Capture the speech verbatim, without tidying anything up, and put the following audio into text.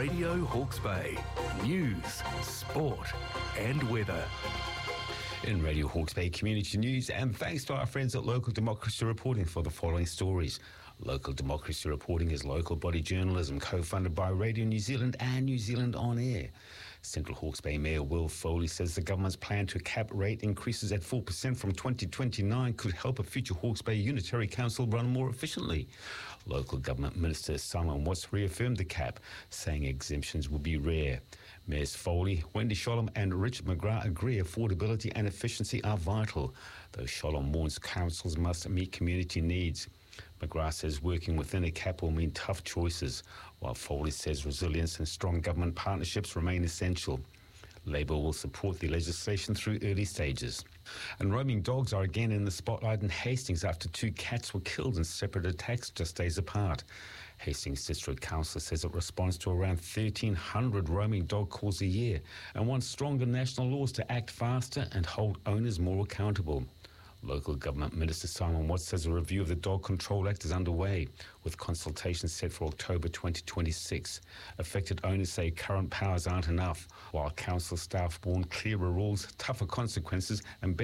Radio Hawke's Bay. News, sport and weather. In Radio Hawke's Bay Community News, and thanks to our friends at Local Democracy Reporting for the following stories. Local Democracy Reporting is local body journalism co-funded by Radio New Zealand and New Zealand On Air. Central Hawke's Bay Mayor Will Foley says the government's plan to cap rate increases at four percent from twenty twenty-nine could help a future Hawke's Bay Unitary Council run more efficiently. Local Government Minister Simon Watts reaffirmed the cap, saying exemptions will be rare. Mayors Foley, Wendy Sholem and Richard McGrath agree affordability and efficiency are vital, though Sholem warns councils must meet community needs. McGrath says working within a cap will mean tough choices, while Foley says resilience and strong government partnerships remain essential. Labour will support the legislation through early stages. And roaming dogs are again in the spotlight in Hastings after two cats were killed in separate attacks just days apart. Hastings District Council says it responds to around thirteen hundred roaming dog calls a year and wants stronger national laws to act faster and hold owners more accountable. Local Government Minister Simon Watts says a review of the Dog Control Act is underway, with consultations set for October twenty twenty-six. Affected owners say current powers aren't enough, while council staff warn clearer rules, tougher consequences and better